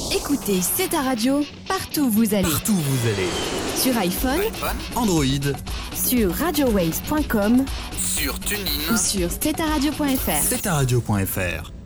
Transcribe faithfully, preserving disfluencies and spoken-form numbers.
Écoutez, c'est ta radio, partout où vous allez. Partout où vous allez. Sur iPhone, Android, sur radio waves point com sur TuneIn ou sur c'est ta radio point f r. c'est ta radio point f r.